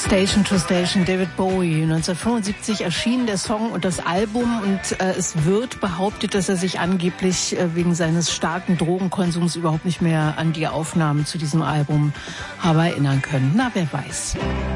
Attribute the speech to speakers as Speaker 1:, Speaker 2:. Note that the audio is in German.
Speaker 1: Station to Station, David Bowie. 1975 erschien der Song und das Album und es wird behauptet, dass er sich angeblich wegen seines starken Drogenkonsums überhaupt nicht mehr an die Aufnahmen zu diesem Album habe erinnern können. Na, wer weiß.